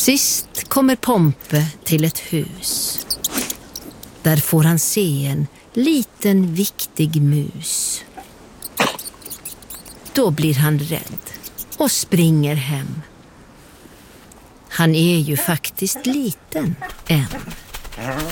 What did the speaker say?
Sist kommer Pompe till ett hus. Där får han se en liten viktig mus. Då blir han rädd och springer hem. Han är ju faktiskt liten än.